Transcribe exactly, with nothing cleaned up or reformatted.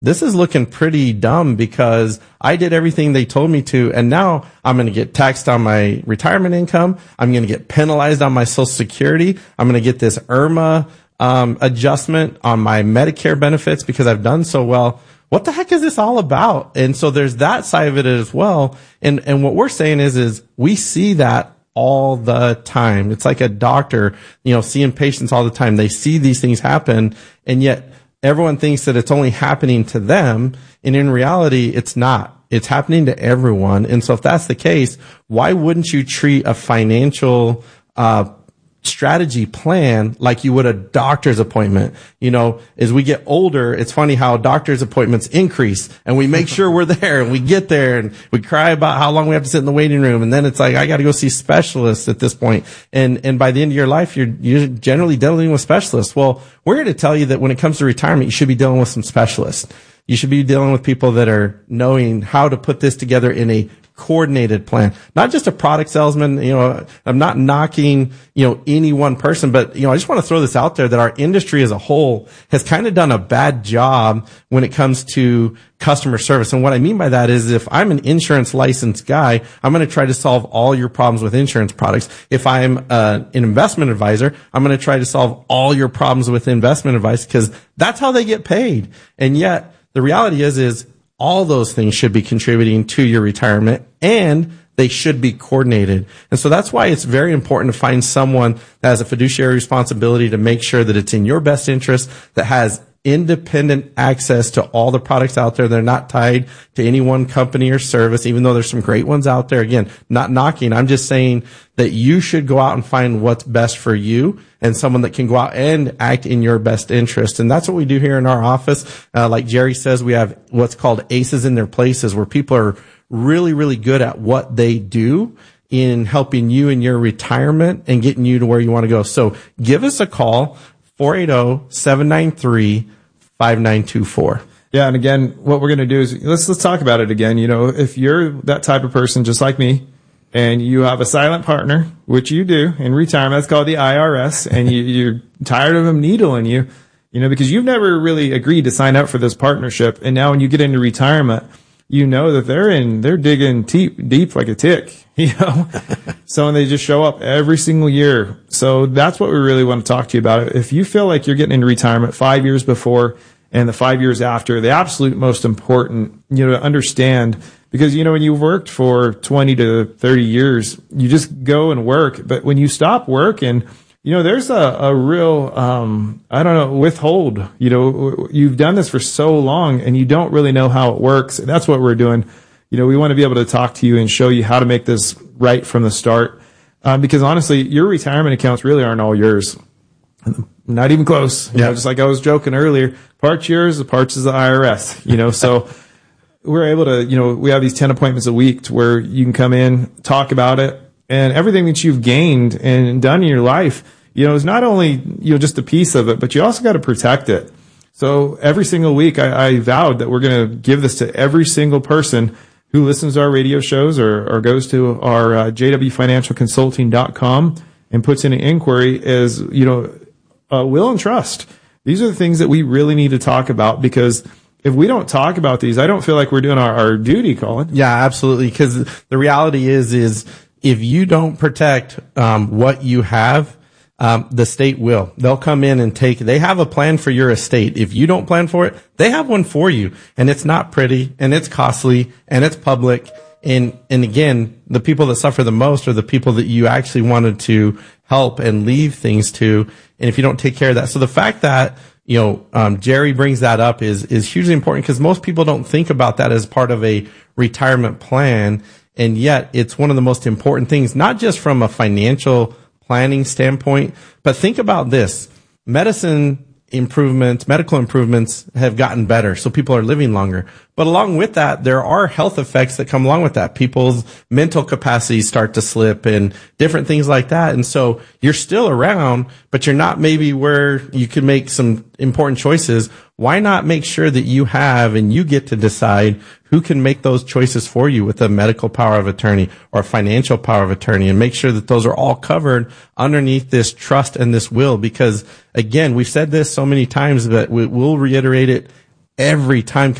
this is looking pretty dumb because I did everything they told me to. And now I'm going to get taxed on my retirement income. I'm going to get penalized on my Social Security. I'm going to get this IRMA um, adjustment on my Medicare benefits because I've done so well. What the heck is this all about? And so there's that side of it as well. And, and what we're saying is, is we see that all the time. It's like a doctor, you know, seeing patients all the time. They see these things happen, and yet everyone thinks that it's only happening to them. And in reality, it's not. It's happening to everyone. And so if that's the case, why wouldn't you treat a financial, uh, strategy plan like you would a doctor's appointment? You know, as we get older, it's funny how doctor's appointments increase, and we make sure we're there, and we get there, and we cry about how long we have to sit in the waiting room. And then it's like, I got to go see specialists at this point. And, and by the end of your life, you're, you're generally dealing with specialists. Well, we're here to tell you that when it comes to retirement, you should be dealing with some specialists. You should be dealing with people that are knowing how to put this together in a coordinated plan, not just a product salesman. You know, I'm not knocking, you know, any one person, but, you know, I just want to throw this out there that our industry as a whole has kind of done a bad job when it comes to customer service. And what I mean by that is, if I'm an insurance licensed guy, I'm going to try to solve all your problems with insurance products. If I'm uh, an investment advisor, I'm going to try to solve all your problems with investment advice, because that's how they get paid. And yet the reality is, is all those things should be contributing to your retirement, and they should be coordinated. And so that's why it's very important to find someone that has a fiduciary responsibility to make sure that it's in your best interest, that has independent access to all the products out there. They're not tied to any one company or service, even though there's some great ones out there. Again, not knocking. I'm just saying that you should go out and find what's best for you, and someone that can go out and act in your best interest. And that's what we do here in our office. Uh, like Jerry says, we have what's called aces in their places, where people are really, really good at what they do in helping you in your retirement and getting you to where you want to go. So give us a call, four eight zero, seven nine three, five nine two four. Yeah. And again, what we're going to do is let's, let's talk about it again. You know, if you're that type of person, just like me, and you have a silent partner, which you do in retirement, that's called the I R S, and you, you're tired of them needling you, you know, because you've never really agreed to sign up for this partnership. And now when you get into retirement, you know that they're in, they're digging deep, deep like a tick, you know, so, and they just show up every single year. So that's what we really want to talk to you about. If you feel like you're getting into retirement five years before and the five years after, the absolute most important, you know, to understand, because, you know, when you've worked for twenty to thirty years, you just go and work. But when you stop working, you know, there's a, a real, um, I don't know, withhold. You know, you've done this for so long and you don't really know how it works. And that's what we're doing. You know, we want to be able to talk to you and show you how to make this right from the start. Um, because honestly, your retirement accounts really aren't all yours. Not even close. You yeah. know, just like I was joking earlier, parts yours, parts is the I R S, you know, so we're able to, you know, we have these ten appointments a week to where you can come in, talk about it, and everything that you've gained and done in your life, you know, is not only, you know, just a piece of it, but you also got to protect it. So every single week I, I vowed that we're going to give this to every single person who listens to our radio shows or, or goes to our uh, j w financial consulting dot com and puts in an inquiry as, you know, uh, will and trust. These are the things that we really need to talk about, because if we don't talk about these, I don't feel like we're doing our, our duty, Colin. Yeah, absolutely. Because the reality is, is if you don't protect um, what you have, um, the state will. They'll come in and take, they have a plan for your estate. If you don't plan for it, they have one for you. And it's not pretty, and it's costly, and it's public. And, and again, the people that suffer the most are the people that you actually wanted to help and leave things to. And if you don't take care of that. So the fact that, you know, um, Jerry brings that up is, is hugely important, because most people don't think about that as part of a retirement plan. And yet it's one of the most important things, not just from a financial planning standpoint, but think about this. Medicine improvements, medical improvements have gotten better, so people are living longer. But along with that, there are health effects that come along with that. People's mental capacities start to slip and different things like that. And so you're still around, but you're not maybe where you can make some important choices. Why not make sure that you have and you get to decide who can make those choices for you with a medical power of attorney or a financial power of attorney, and make sure that those are all covered underneath this trust and this will? Because again, we've said this so many times, but we'll reiterate it every time.